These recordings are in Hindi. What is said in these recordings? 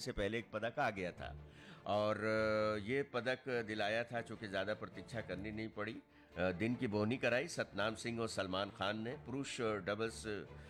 से पहले एक पदक आ गया था और ये पदक दिलाया था, चूँकि ज़्यादा प्रतीक्षा करनी नहीं पड़ी। दिन की बोहनी कराई सतनाम सिंह और सलमान खान ने। पुरुष डबल्स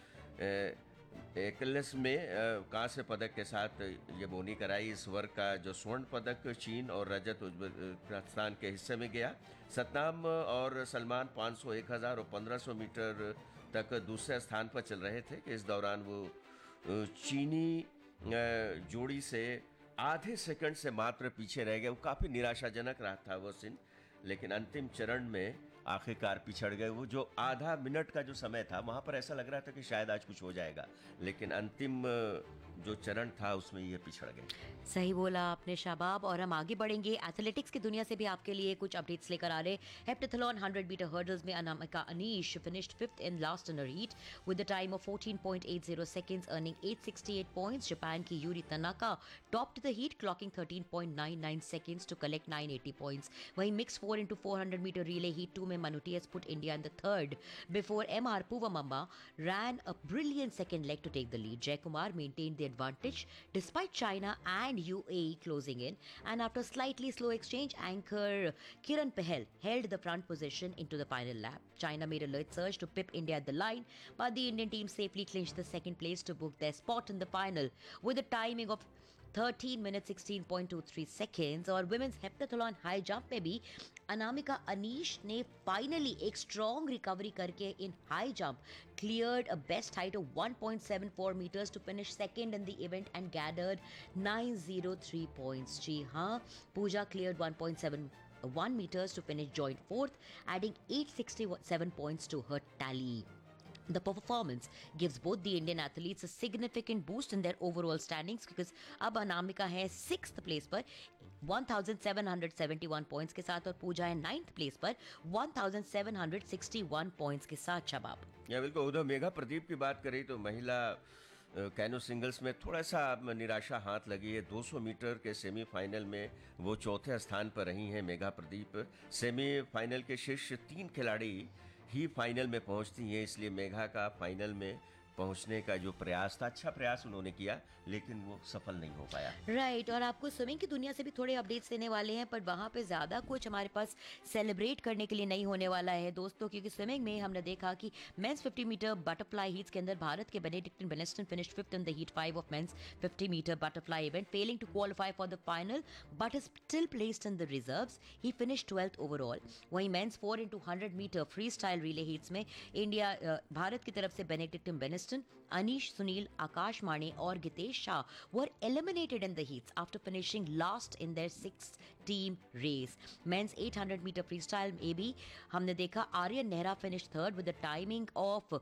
एकलस में कांस्य पदक के साथ ये बोनी कराई। इस वर्ग का जो स्वर्ण पदक चीन और रजत उज्बेकिस्तान के हिस्से में गया। सतनाम और सलमान 500, 1000 और 1500 मीटर तक दूसरे स्थान पर चल रहे थे कि इस दौरान वो चीनी जोड़ी से आधे सेकंड से मात्र पीछे रह गए। वो काफ़ी निराशाजनक रहा था वो सीन, लेकिन अंतिम चरण में आखिरकार पिछड़ गए। वो जो आधा मिनट का जो समय था वहाँ पर ऐसा लग रहा था कि शायद आज कुछ हो जाएगा, लेकिन अंतिम जो चरण था उसमें ये पिछड़ गए। सही बोला आपने शाबाब। और हम आगे बढ़ेंगे, एथलेटिक्स की दुनिया से भी आपके लिए कुछ अपडेट्स लेकर आ रहे। हेप्टाथलॉन 100 मीटर हर्डल्स में Anamika Anish finished 5th in last in her heat with a time of 14.80 seconds, earning 868 points. Japan की Yuri Tanaka topped the heat, clocking 13.99 seconds to collect 980 points. वहीं mix 4x400 metre relay heat 2 में Manutius put India in the third before MR Puvamamba ran a brilliant second leg to take the lead. Jay Kumar maintained the advantage despite China and UAE closing in, and after slightly slow exchange, anchor Kiran Pahel held the front position into the final lap. China made a late surge to pip India at the line, but the Indian team safely clinched the second place to book their spot in the final with a timing of 13 minutes 16.23 seconds. और women's heptathlon high jump में भी अनामिका अनीश ने फाइनली एक स्ट्रॉन्ग रिकवरी करके इन high jump cleared a best height of 1.74 meters to finish second in the event and gathered 903 points. जी हाँ, पूजा cleared 1.71 meters to finish joint fourth, adding 867 points to her tally. The performance gives both the Indian athletes a significant boost in their overall standings because अब अनामिका है 6th place पर 1771 points के साथ और पूजा है 9th place पर 1761 points के साथ। शबाब या बिल्कुल। उधर मेघा प्रदीप की बात करें तो महिला कैनो सिंगल्स में थोड़ा सा निराशा हाथ लगी है। 200 मीटर के सेमीफाइनल में वो चौथे स्थान पर रही हैं मेघा प्रदीप। सेमीफाइनल के शीर्ष 3 खिलाड़ी ही फाइनल में पहुंचती हैं, इसलिए मेघा का फाइनल में पहुंचने का जो प्रयास था, अच्छा प्रयास उन्होंने किया, लेकिन वो सफल नहीं हो पाया। राइट। और आपको स्विमिंग की दुनिया से भी थोड़े अपडेट्स देने वाले हैं, पर वहाँ पे ज़्यादा कुछ हमारे पास सेलिब्रेट करने के लिए नहीं होने वाला है दोस्तों, क्योंकि स्विमिंग में हमने देखा कि मेंस 50 मीटर बटरफ्लाई हीट्स के अंदर भारत के बेनेडिक्टन बेनेस्टन finished 5th in the heat 5 of mains 50 metre butterfly event, failing to qualify for the final but is still placed in the reserves. He finished 12th overall. वहीं mains 4x100 metre free style relay heats में इंडिया भारत की तरफ से बेनेडिक्टन बेनेस्टन, अनीश, सुनील, आकाश माणे और Gitesh Shah were eliminated in the heats after finishing last in their 6-team race. Men's 800 meter freestyle में भी हमने देखा Aryan Nehra finished third with a timing of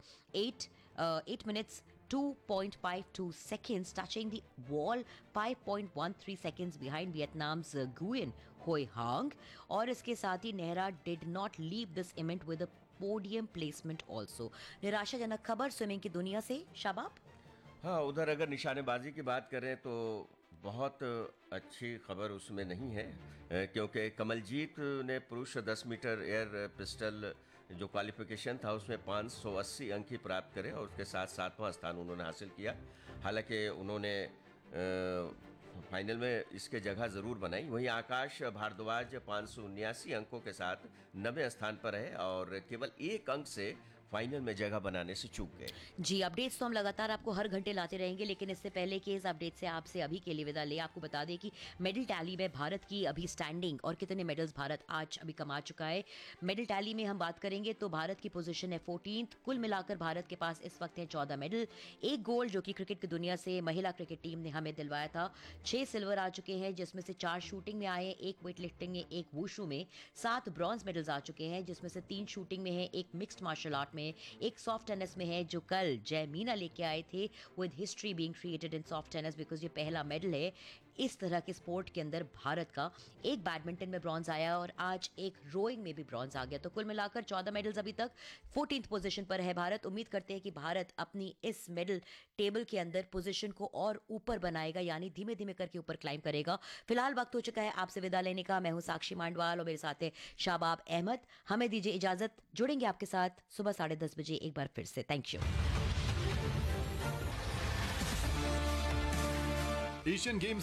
8 minutes 2.52 seconds, touching the wall 5.13 seconds behind Vietnam's Nguyen Hoi Hang. और इसके साथ ही Nehra did not leave this event with a podium placement also. निराशाजनक खबर स्विमिंग की दुनिया से। शाबाब। हाँ, उधर अगर निशानेबाजी की बात करें तो बहुत अच्छी खबर उसमें नहीं है, क्योंकि कमलजीत ने पुरुष 10 मीटर एयर पिस्टल जो क्वालिफिकेशन था उसमें 580 अंक ही प्राप्त करे और उसके साथ 7वां स्थान उन्होंने हासिल किया। हालांकि उन्होंने फाइनल में इसके जगह ज़रूर बनाई। वहीं आकाश भारद्वाज 579 अंकों के साथ 90 स्थान पर है और केवल 1 अंक से फाइनल में जगह बनाने से चूक गए। जी, अपडेट्स तो हम लगातार आपको हर घंटे लाते रहेंगे, लेकिन इससे पहले कि इस अपडेट से आपसे अभी के लिए विदा ले, आपको बता दें कि मेडल टैली में भारत की अभी स्टैंडिंग और कितने मेडल्स भारत आज अभी कमा चुका है। मेडल टैली में हम बात करेंगे तो भारत की पोजीशन है 14th। कुल मिलाकर भारत के पास इस वक्त है 14 मेडल, 1 गोल्ड जो कि क्रिकेट की दुनिया से महिला क्रिकेट टीम ने हमें दिलवाया था। 6 सिल्वर आ चुके हैं, जिसमें से 4 शूटिंग में आए हैं, 1 वेट लिफ्टिंग में, 1 वुशु में। 7 ब्रॉन्ज मेडल्स आ चुके हैं, जिसमें से 3 शूटिंग में है, 1 मिक्स्ड मार्शल आर्ट में, 1 सॉफ्ट टेनिस में है जो कल जय मीना लेके आए थे। With history being created in soft tennis because ये पहला मेडल है इस तरह के स्पोर्ट के अंदर भारत का। 1 बैडमिंटन में ब्रॉन्ज आया और आज 1 रोइंग में भी ब्रॉन्ज आ गया। तो कुल मिलाकर 14 मेडल्स अभी तक 14th पोजीशन पर है भारत। उम्मीद करते हैं कि भारत अपनी इस मेडल टेबल के अंदर पोजीशन को और ऊपर बनाएगा, यानी धीमे धीमे करके ऊपर क्लाइम करेगा। फिलहाल वक्त हो चुका है आपसे विदा लेने का। मैं हूं साक्षी मांडवाल और मेरे साथ है शाबाब अहमद। हमें दीजिए इजाजत, जुड़ेंगे आपके साथ सुबह 10:30 बजे एक बार फिर से। Thank you. Asian games